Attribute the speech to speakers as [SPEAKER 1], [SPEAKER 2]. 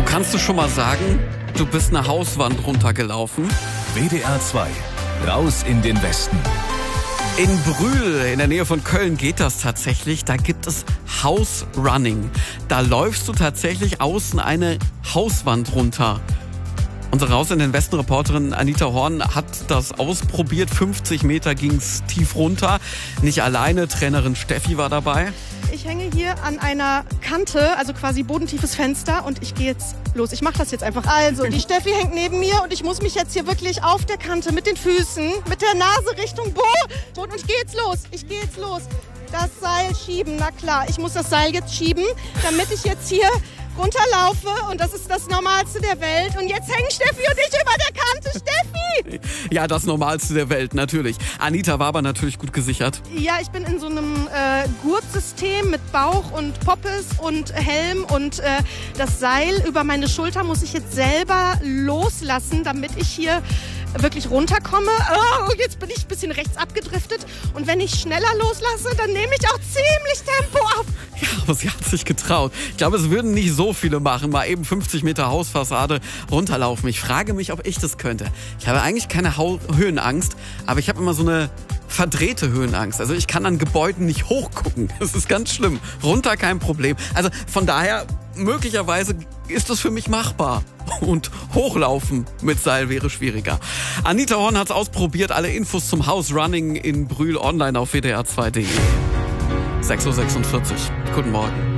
[SPEAKER 1] Kannst du schon mal sagen, du bist eine Hauswand runtergelaufen?
[SPEAKER 2] WDR 2, raus in den Westen.
[SPEAKER 1] In Brühl, in der Nähe von Köln, geht das tatsächlich. Da gibt es House Running. Da läufst du tatsächlich außen eine Hauswand runter. Unsere Raus in den Westen-Reporterin Anita Horn hat das ausprobiert. 50 Meter ging's tief runter. Nicht alleine, Trainerin Steffi war dabei.
[SPEAKER 3] Ich hänge hier an einer Kante, also quasi bodentiefes Fenster, und ich gehe jetzt los. Ich mache das jetzt einfach. Also, die Steffi hängt neben mir und ich muss mich jetzt hier wirklich auf der Kante mit den Füßen, mit der Nase Richtung Boden, und ich gehe jetzt los. Ich gehe jetzt los. Das Seil schieben, na klar. Ich muss das Seil jetzt schieben, damit ich jetzt hier runterlaufe, und das ist das Normalste der Welt. Und jetzt hängen Steffi und ich über der Kante. Steffi!
[SPEAKER 1] Ja, das Normalste der Welt, natürlich. Anita war aber natürlich gut gesichert.
[SPEAKER 3] Ja, ich bin in so einem Gurtsystem mit Bauch und Poppes und Helm, und das Seil über meine Schulter muss ich jetzt selber loslassen, damit ich hier wirklich runterkomme. Oh, jetzt bin ich ein bisschen rechts abgedriftet, und wenn ich schneller loslasse, dann nehme ich auch ziemlich Tempo auf.
[SPEAKER 1] Ja, aber sie hat sich getraut. Ich glaube, es würden nicht so viele machen, mal eben 50 Meter Hausfassade runterlaufen. Ich frage mich, ob ich das könnte. Ich habe eigentlich keine Höhenangst, aber ich habe immer so eine verdrehte Höhenangst. Also ich kann an Gebäuden nicht hochgucken. Das ist ganz schlimm. Runter kein Problem. Also von daher, möglicherweise ist das für mich machbar. Und hochlaufen mit Seil wäre schwieriger. Anita Horn hat es ausprobiert. Alle Infos zum House Running in Brühl online auf wdr2.de. 6.46 Uhr. Guten Morgen.